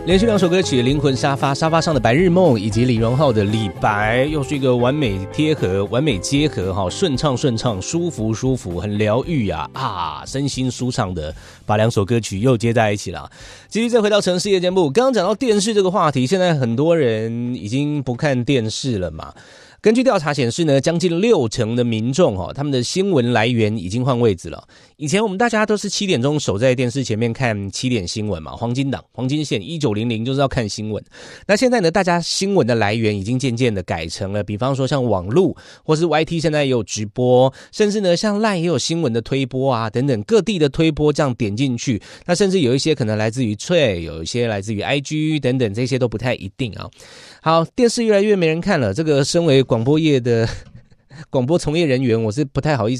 连续2首歌曲，灵魂沙发上的白日梦，以及李荣浩的李白，又是一个完美贴合、完美结合，顺畅、舒服，很疗愈身心舒畅的把2首歌曲又接在一起了。继续再回到城市夜间部，刚刚讲到电视这个话题，现在很多人已经不看电视了嘛。根据调查显示呢，将近60%的民众他们的新闻来源已经换位置了。以前我们大家都是7点钟守在电视前面看7点新闻嘛，黄金档、黄金线1900就是要看新闻。那现在呢，大家新闻的来源已经渐渐的改成了，比方说像网络或是 YT 现在也有直播，甚至呢像 LINE 也有新闻的推播等等各地的推播，这样点进去，那甚至有一些可能来自于 Twitter， 有一些来自于 IG 等等，这些都不太一定啊。好，电视越来越没人看了，这个身为广播业的广播从业人员，我是不太好意思